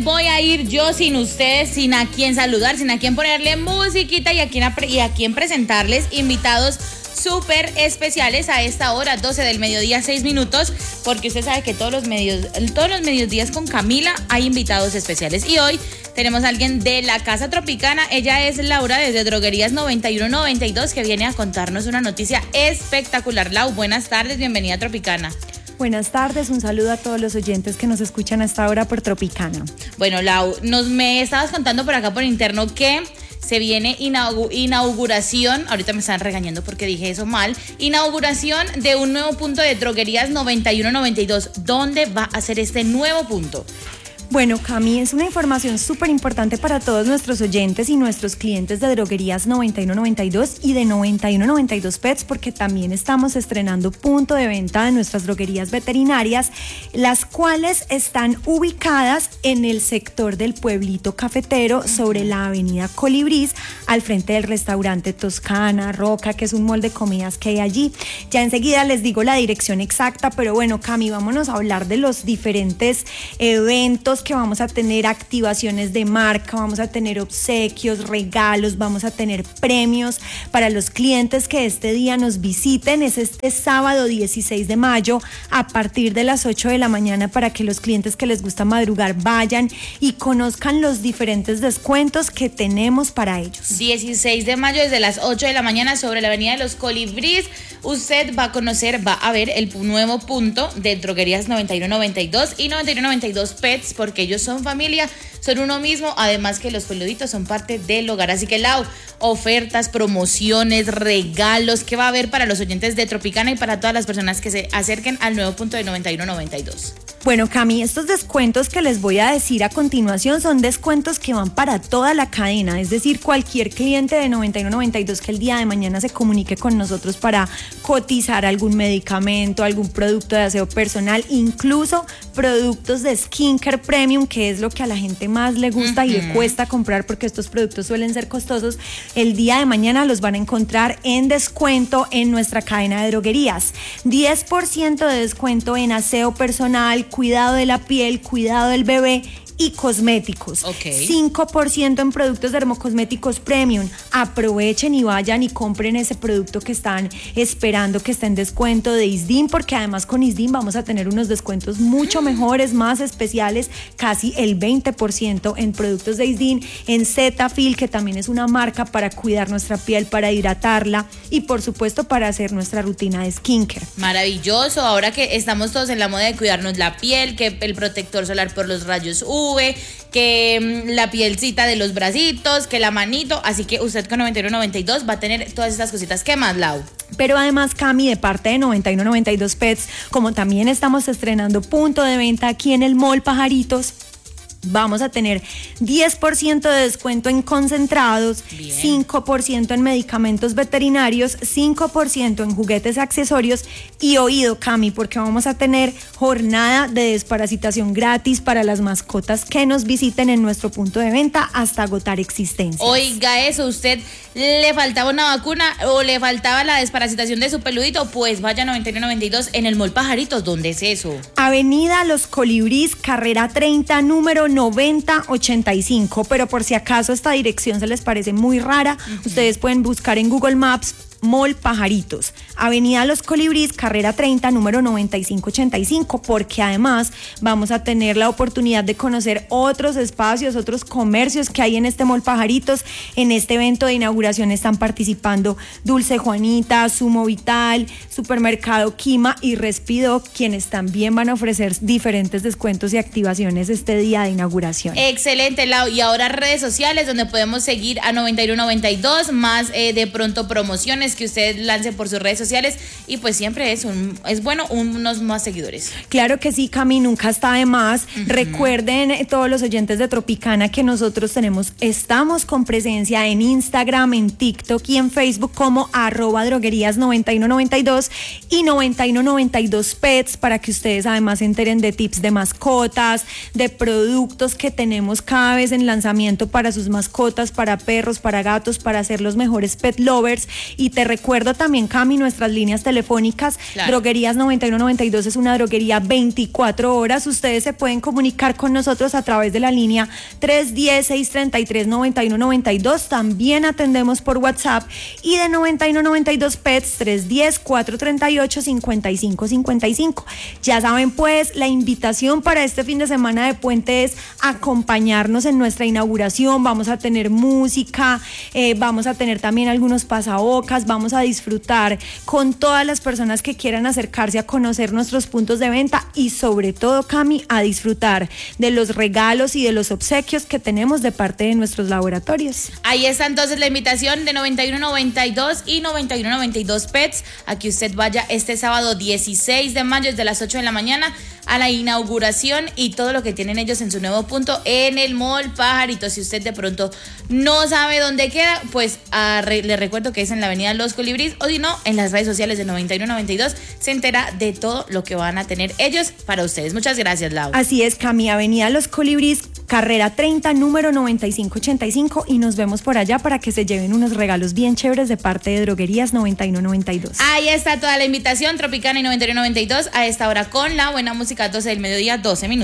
voy a ir yo sin ustedes, sin a quién saludar, sin a quién ponerle musiquita y a quién presentarles invitados súper especiales a esta hora, 12 del mediodía, 6 minutos, porque usted sabe que todos los mediodías con Camila hay invitados especiales. Y hoy tenemos a alguien de la Casa Tropicana. Ella es Laura desde Droguerías 9192, que viene a contarnos una noticia espectacular. Lau, buenas tardes, bienvenida a Tropicana. Buenas tardes, un saludo a todos los oyentes que nos escuchan a esta hora por Tropicana. Bueno, Lau, me estabas contando por acá por interno que se viene inauguración, ahorita me están regañando porque dije eso mal, inauguración de un nuevo punto de Droguerías 9192. ¿Dónde va a ser este nuevo punto? Bueno, Cami, es una información súper importante para todos nuestros oyentes y nuestros clientes de Droguerías 9192 y de 9192 Pets, porque también estamos estrenando punto de venta de nuestras droguerías veterinarias, las cuales están ubicadas en el sector del Pueblito Cafetero, sobre la avenida Colibrís, al frente del restaurante Toscana, Roca, que es un mall de comidas que hay allí. Ya enseguida les digo la dirección exacta, pero bueno, Cami, vámonos a hablar de los diferentes eventos que vamos a tener, activaciones de marca, vamos a tener obsequios, regalos, vamos a tener premios para los clientes que este día nos visiten. Es este sábado 16 de mayo a partir de las 8 de la mañana, para que los clientes que les gusta madrugar vayan y conozcan los diferentes descuentos que tenemos para ellos. 16 de mayo desde las 8 de la mañana sobre la avenida de los Colibrís. Usted va a ver el nuevo punto de Droguerías 9192 y 9192 Pets, porque ellos son familia, son uno mismo, además que los peluditos son parte del hogar. Así que, Lau, ofertas, promociones, regalos, ¿qué va a haber para los oyentes de Tropicana y para todas las personas que se acerquen al nuevo punto de 9192? Bueno, Cami, estos descuentos que les voy a decir a continuación son descuentos que van para toda la cadena, es decir, cualquier cliente de 9192 que el día de mañana se comunique con nosotros para cotizar algún medicamento, algún producto de aseo personal, incluso productos de skincare premium, que es lo que a la gente más le gusta y le cuesta comprar, porque estos productos suelen ser costosos. El día de mañana los van a encontrar en descuento en nuestra cadena de droguerías. 10% de descuento en aseo personal, cuidado de la piel, cuidado del bebé y cosméticos. 5% en productos dermocosméticos premium. Aprovechen y vayan y compren ese producto que están esperando que esté en descuento de Isdin, porque además con Isdin vamos a tener unos descuentos mucho mejores, más especiales, casi el 20% en productos de Isdin, en Cetaphil, que también es una marca para cuidar nuestra piel, para hidratarla y por supuesto para hacer nuestra rutina de skincare. Maravilloso, ahora que estamos todos en la moda de cuidarnos la piel, que el protector solar por los rayos UV, que la pielcita de los bracitos, que la manito, así que usted con 9192 va a tener todas estas cositas. ¿Qué más, Lau? Pero además, Cami, de parte de 9192 Pets, como también estamos estrenando punto de venta aquí en el Mall Pajaritos, vamos a tener 10% de descuento en concentrados, 5% en medicamentos veterinarios, 5% en juguetes y accesorios. Y oído, Cami, porque vamos a tener jornada de desparasitación gratis para las mascotas que nos visiten en nuestro punto de venta hasta agotar existencias. Oiga eso, ¿usted le faltaba una vacuna o le faltaba la desparasitación de su peludito? Pues vaya a 9192 en el Mall Pajaritos. ¿Dónde es eso? Avenida Los Colibrís, carrera 30, número 9085, pero por si acaso esta dirección se les parece muy rara, ustedes pueden buscar en Google Maps Mall Pajaritos, Avenida Los Colibrís, carrera 30, número 9585, porque además vamos a tener la oportunidad de conocer otros espacios, otros comercios que hay en este Mall Pajaritos. En este evento de inauguración están participando Dulce Juanita, Sumo Vital, Supermercado Quima y Respido, quienes también van a ofrecer diferentes descuentos y activaciones este día de inauguración. Excelente, Lau. Y ahora redes sociales donde podemos seguir a 9192, más de pronto promociones que usted lance por sus redes sociales, y pues siempre es bueno unos más seguidores. Claro que sí, Cami, nunca está de más. Recuerden todos los oyentes de Tropicana que nosotros estamos con presencia en Instagram, en TikTok y en Facebook como @droguerías9192 y 9192 Pets, para que ustedes además se enteren de tips de mascotas, de productos que tenemos cada vez en lanzamiento para sus mascotas, para perros, para gatos, para ser los mejores pet lovers, y te recuerdo también, Cami, nuestras líneas telefónicas. Claro. Droguerías 9192 es una droguería 24 horas. Ustedes se pueden comunicar con nosotros a través de la línea 310-633-9192. También atendemos por WhatsApp. Y de 9192 Pets, 310-438-5555. Ya saben, pues, la invitación para este fin de semana de puente es acompañarnos en nuestra inauguración. Vamos a tener música, vamos a tener también algunos pasabocas, vamos a disfrutar con todas las personas que quieran acercarse a conocer nuestros puntos de venta y sobre todo, Cami, a disfrutar de los regalos y de los obsequios que tenemos de parte de nuestros laboratorios. Ahí está entonces la invitación de 9192 y 9192 Pets a que usted vaya este sábado 16 de mayo desde las 8 de la mañana a la inauguración y todo lo que tienen ellos en su nuevo punto en el Mall Pajarito. Si usted de pronto no sabe dónde queda, pues le recuerdo que es en la avenida Los Colibríes, o si no, en las redes sociales de 9192 se entera de todo lo que van a tener ellos para ustedes. Muchas gracias, Lau. Así es, Cami, avenida Los Colibríes, carrera 30, número 9585, y nos vemos por allá para que se lleven unos regalos bien chéveres de parte de Droguerías 9192. Ahí está toda la invitación, Tropicana y 9192 a esta hora con la buena música, 12 del mediodía, 12 minutos.